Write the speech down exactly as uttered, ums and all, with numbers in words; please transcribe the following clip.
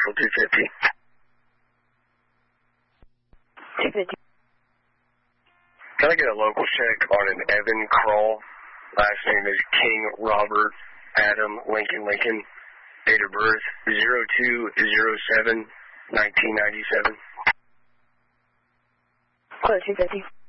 Marshall two fifty. two fifty. Can I get a local check on an Evan Kroll? Last name is King Robert Adam Lincoln Lincoln. Date of birth zero two zero seven nineteen ninety-seven. Code two fifty.